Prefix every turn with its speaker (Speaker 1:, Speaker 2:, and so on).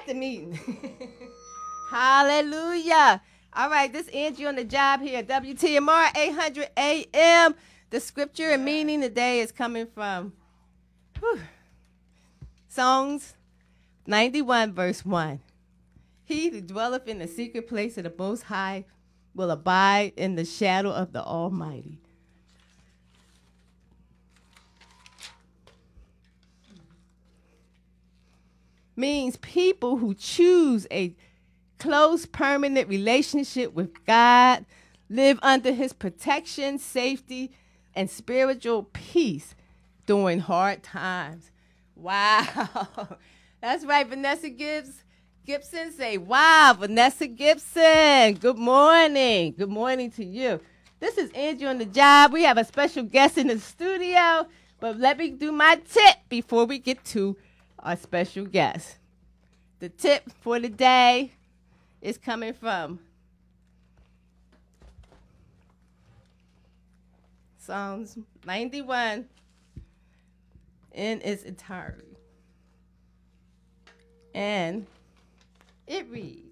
Speaker 1: the meeting. Hallelujah. All right, this Angie on the job here at WTMR 800 AM. The scripture and meaning today is coming from Psalms 91, verse 1. He who dwelleth in the secret place of the Most High will abide in the shadow of the Almighty. Means people who choose a close, permanent relationship with God, live under his protection, safety, and spiritual peace during hard times. Wow. That's right, Vanessa Gibson say, wow, Vanessa Gibson. Good morning. Good morning to you. This is Angie on the job. We have a special guest in the studio, but let me do my tip before we get to our special guest. The tip for the day is coming from Psalms 91 in its entirety. And it reads,